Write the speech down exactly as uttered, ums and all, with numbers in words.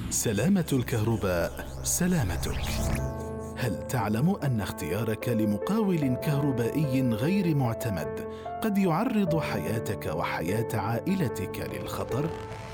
سلامة الكهرباء سلامتك. هل تعلم أن اختيارك لمقاول كهربائي غير معتمد قد يعرض حياتك وحياة عائلتك للخطر؟